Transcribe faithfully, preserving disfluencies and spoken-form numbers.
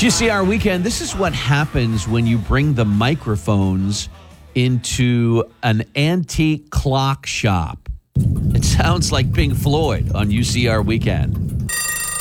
G C R Weekend, this is what happens when you bring the microphones into an antique clock shop. It sounds like Pink Floyd on U C R Weekend.